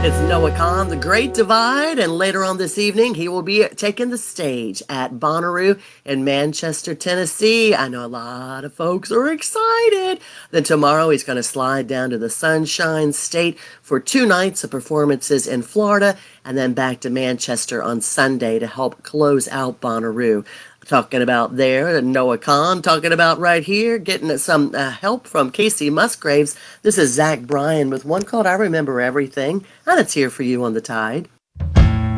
It's Noah Khan, The Great Divide, and later on this evening, he will be taking the stage at Bonnaroo in Manchester, Tennessee. I know a lot of folks are excited. Then tomorrow, he's going to slide down to the Sunshine State for 2 nights of performances in Florida, and then back to Manchester on Sunday to help close out Bonnaroo. Talking about there, Noah Khan, talking about right here, getting some help from Casey Musgraves. This is Zach Bryan with one called I Remember Everything, and it's here for you on the Tide.